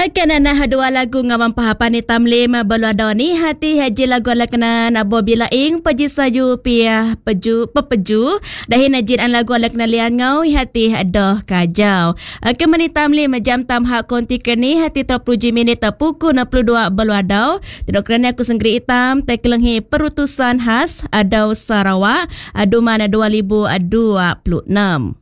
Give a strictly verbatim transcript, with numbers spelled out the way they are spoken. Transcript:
Kena dua lagu ngawang pahapan ni tamlim balu ada ni hati haji lagu ala kena nabo bila ing paji sayu piah peju pepeju dahin najin an lagu ala kena lian ngau hati ada kajau. Kemani tamlim jam tam hak konti keni hati tiga puluh minit pukul enam puluh dua balu ada. Tidak kerana aku senggeri hitam tekelenghi perutusan khas Adau Sarawak adu mana dua ribu dua puluh enam.